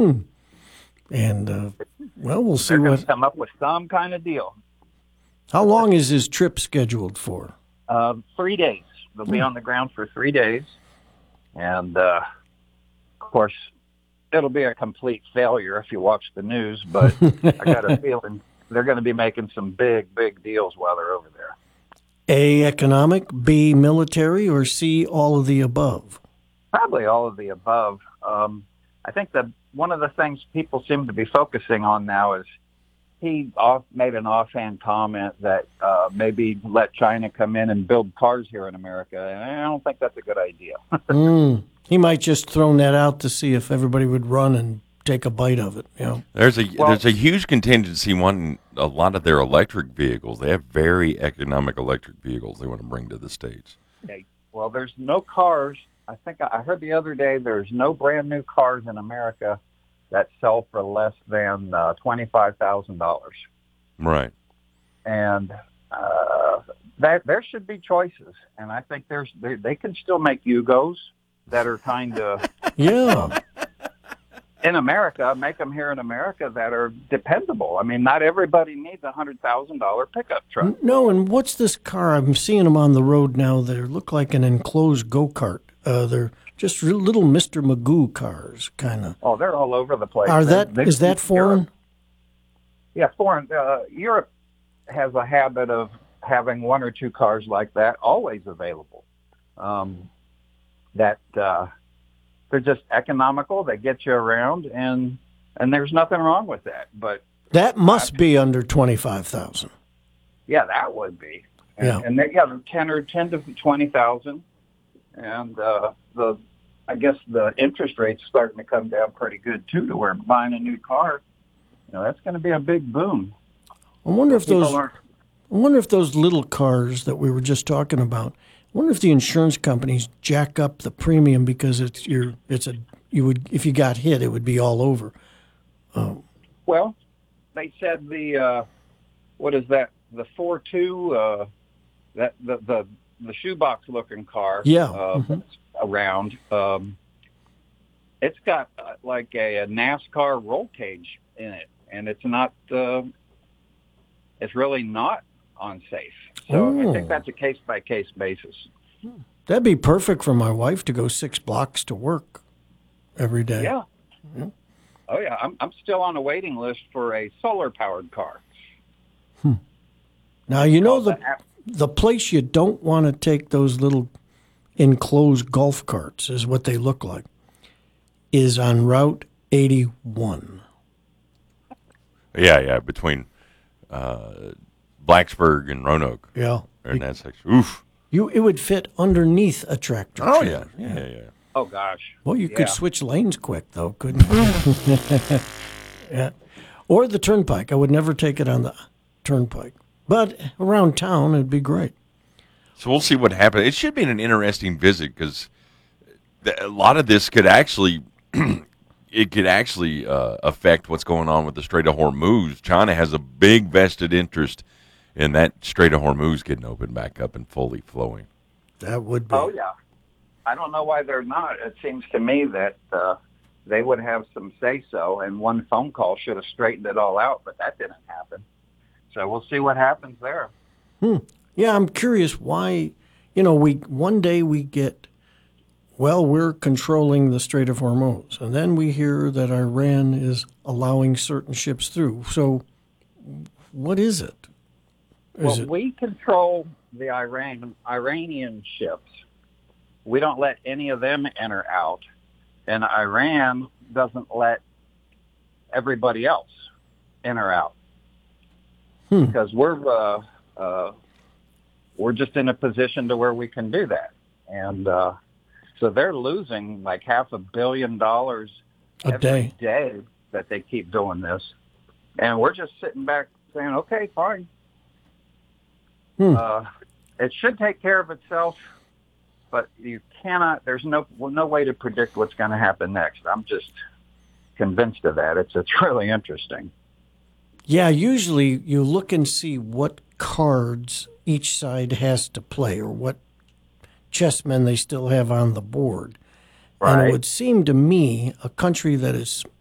And, well, we'll see They're going to what. come up with some kind of deal. How long is his trip scheduled for? 3 days. They'll be on the ground for 3 days. And, of course, it'll be a complete failure if you watch the news, but I got a feeling they're going to be making some big, big deals while they're over there. A, economic, B, military, or C, all of the above? Probably all of the above. I think that one of the things people seem to be focusing on now is he made an offhand comment that maybe let China come in and build cars here in America, and I don't think that's a good idea. He might just thrown that out to see if everybody would run and take a bite of it. There's a huge contingency wanting a lot of their electric vehicles. They have very economic electric vehicles they want to bring to the States. Okay. Well, there's no cars. I think I heard the other day there's no brand new cars in America that sell for less than $25,000. Right. And that there should be choices, and I think they can still make Yugos that are kind of in America, make them here in America that are dependable. I mean, not everybody needs a $100,000 pickup truck. No, and what's this car? I'm seeing them on the road now. They look like an enclosed go-kart. They're just little Mr. Magoo cars, kind of. Oh, they're all over the place. Is that foreign? Yeah, foreign. Europe has a habit of having one or two cars like that always available. They're just economical. They get you around, and there's nothing wrong with that. But that must be under 25,000. Yeah, that would be. And they got 10 to 20,000, and I guess the interest rate's starting to come down pretty good too, to where buying a new car, that's going to be a big boom. I wonder if those little cars that we were just talking about. I wonder if the insurance companies jack up the premium because if you got hit, it would be all over. Well, they said what is that? The 4.2, that the shoebox looking car. Around. It's got like a NASCAR roll cage in it, and it's not. It's really not unsafe. So I think that's a case-by-case basis. That'd be perfect for my wife to go 6 blocks to work every day. Yeah. Oh, yeah. I'm still on a waiting list for a solar-powered car. Now, the place you don't want to take those little enclosed golf carts is what they look like, is on Route 81. Yeah, between Blacksburg and Roanoke. Yeah. In that section. Oof. It would fit underneath a tractor. Oh, yeah. Oh, gosh. Well, you could switch lanes quick, though, couldn't you? Yeah. Or the turnpike. I would never take it on the turnpike. But around town, it'd be great. So we'll see what happens. It should be an interesting visit because a lot of this could actually affect what's going on with the Strait of Hormuz. China has a big vested interest in that Strait of Hormuz getting opened back up and fully flowing. That would be. Oh, yeah. I don't know why they're not. It seems to me that they would have some say-so, and one phone call should have straightened it all out, but that didn't happen. So we'll see what happens there. Yeah, I'm curious why, one day we get, we're controlling the Strait of Hormuz, and then we hear that Iran is allowing certain ships through. So what is it? We control the Iranian ships. We don't let any of them enter out, and Iran doesn't let everybody else enter out because we're just in a position to where we can do that, and so they're losing like $500 million every day that they keep doing this, and we're just sitting back saying, "Okay, fine." It should take care of itself. But you cannot. There's no way to predict what's going to happen next. I'm just convinced of that. It's really interesting. Yeah, usually you look and see what cards each side has to play, or what chessmen they still have on the board. Right. And it would seem to me a country that is